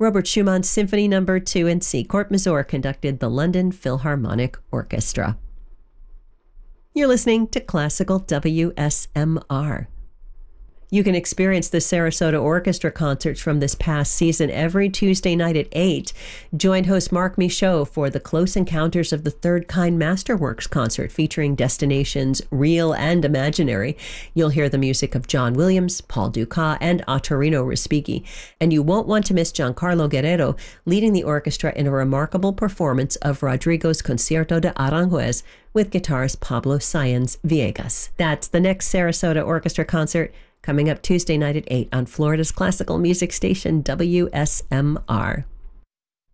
Robert Schumann's Symphony No. 2 in C. Corp Major conducted the London Philharmonic Orchestra. You're listening to Classical WSMR. You can experience the Sarasota Orchestra concerts from this past season every Tuesday night at 8. Join host Mark Michaud for the Close Encounters of the Third Kind Masterworks concert featuring destinations real and imaginary. You'll hear the music of John Williams, Paul Dukas, and Ottorino Respighi. And you won't want to miss Giancarlo Guerrero leading the orchestra in a remarkable performance of Rodrigo's Concierto de Aranjuez with guitarist Pablo Sáenz Villegas. That's the next Sarasota Orchestra concert, coming up Tuesday night at 8 on Florida's classical music station, WSMR.